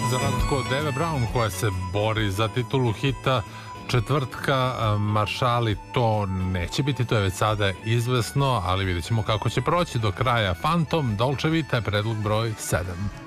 Za razliku od Eve Brown koja se bori za titulu hita četvrtka, Maršali to neće biti, to je već sada izvesno, ali vidjet ćemo kako će proći do kraja. Phantom, Dolce Vita, predlog broj 7.